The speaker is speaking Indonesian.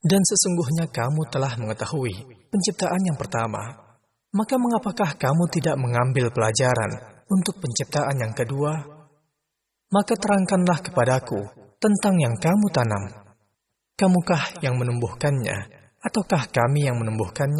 Dan sesungguhnya kamu telah mengetahui penciptaan yang pertama. Maka mengapakah kamu tidak mengambil pelajaran untuk penciptaan yang kedua? Maka terangkanlah kepadaku tentang yang kamu tanam. Kamukah yang menumbuhkannya, ataukah kami yang menumbuhkannya?